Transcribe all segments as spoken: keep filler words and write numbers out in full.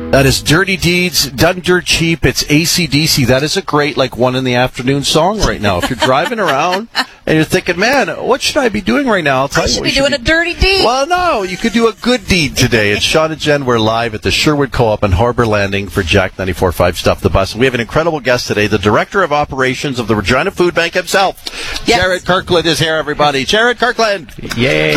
That is Dirty Deeds, Done Dirt Cheap. It's A C D C. That is a great, like, one in the afternoon song right now. If you're driving around and you're thinking, man, what should I be doing right now? I'll tell I you should what be you doing should a dirty deed. Well, no, you could do a good deed today. It's Sean and Jen. We're live at the Sherwood Co-op in Harbour Landing for Jack ninety-four point five Stuff the Bus. We have an incredible guest today, the Director of Operations of the Regina Food Bank himself. Yes. Jared Kirkland is here, everybody. Jared Kirkland. Yay.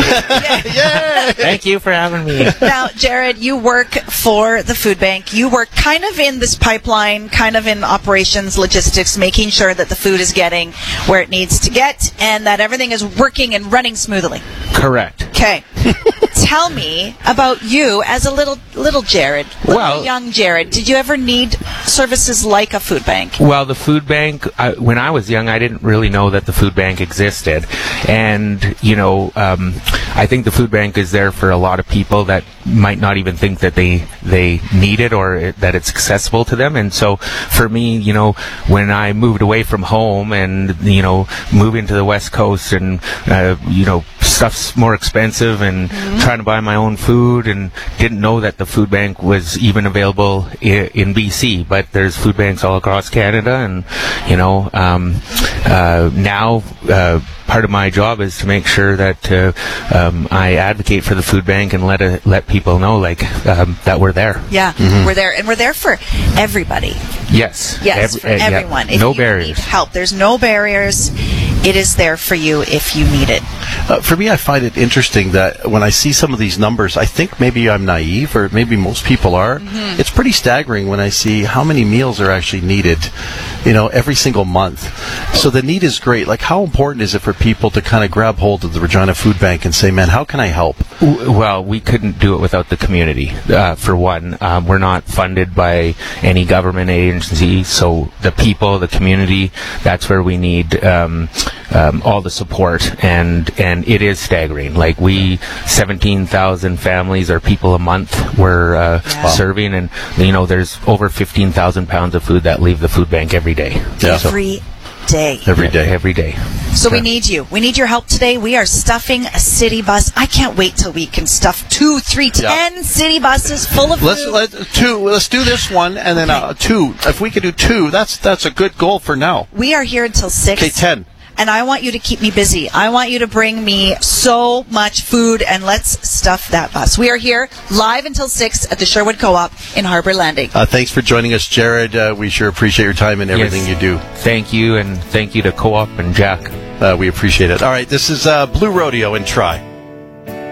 Yay. Thank you for having me. Now, Jared, you work for the food bank. You work kind of in this pipeline, kind of in operations, logistics, making sure that the food is getting where it needs to get and that everything is working and running smoothly. Correct. Okay. Tell me about you as a little little Jared, little Well- young Jared. Did you ever need services like a food bank? Well, the food bank, I, when I was young, I didn't really know that the food bank existed. And, you know, um, I think the food bank is there for a lot of people that might not even think that they, they need it or it, that it's accessible to them. And so for me, you know, when I moved away from home and, you know, moving to the West Coast and, uh, you know, stuff's more expensive and mm-hmm. trying to buy my own food and didn't know that the food bank was even available i- in B C, but there's food banks all across Canada. And, you know, um, uh, now uh, part of my job is to make sure that uh, um, I advocate for the food bank and let uh, let people know, like, um, that we're there. Yeah, mm-hmm. we're there. And we're there for everybody. Yes. Yes, Every, for uh, yeah. everyone. If No you barriers. need help, there's no barriers. It is there for you if you need it. Uh, for me, I find it interesting that when I see some of these numbers, I think maybe I'm naive, or maybe most people are. Mm-hmm. It's pretty staggering when I see how many meals are actually needed, you know, every single month. So the need is great. Like, how important is it for people to kind of grab hold of the Regina Food Bank and say, man, how can I help? Well, we couldn't do it without the community, uh, for one. Um, we're not funded by any government agency, so the people, the community, that's where we need um, um, all the support, and, and it is staggering. Like, we, seventeen thousand families or people a month we're uh, Yeah. serving, and, you know, there's over fifteen thousand pounds of food that leave the food bank every day. Yeah. So- Every day. Every day. Every day. So we need you. We need your help today. We are stuffing a city bus. I can't wait till we can stuff two, three, Yeah. ten city buses full of Let's food. let two. Let's do this one, and then uh, two. If we could do two, that's that's a good goal for now. We are here until six. Okay, ten. And I want you to keep me busy. I want you to bring me so much food, and let's stuff that bus. We are here live until six at the Sherwood Co-op in Harbour Landing. Uh, thanks for joining us, Jared. Uh, we sure appreciate your time and everything Yes. you do. Thank you, and thank you to Co-op and Jack. Uh, we appreciate it. All right, this is uh, Blue Rodeo and Try.